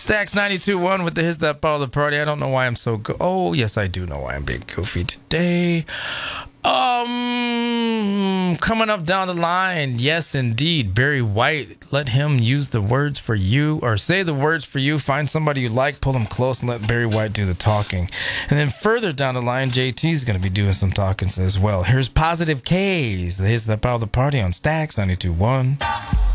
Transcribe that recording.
Stacks 92.1 with the His That Ball of the Party. I don't know why I'm so oh, yes, I do know why I'm being goofy today. Coming up down the line, yes, indeed, Barry White. Let him use the words for you, or say the words for you. Find somebody you like, pull them close, and let Barry White do the talking. And then further down the line, JT's going to be doing some talking as well. Here's Positive K's, the His That Ball of the Party on Stacks 92.1.